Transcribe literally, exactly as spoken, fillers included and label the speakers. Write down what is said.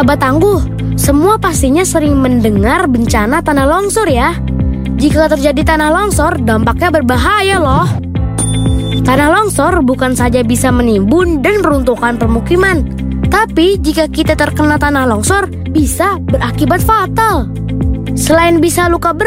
Speaker 1: Sahabat tangguh, semua pastinya sering mendengar bencana tanah longsor ya. Jika terjadi tanah longsor, dampaknya berbahaya loh. Tanah longsor bukan saja bisa menimbun dan meruntuhkan permukiman, tapi jika kita terkena tanah longsor, bisa berakibat fatal. Selain bisa luka berat,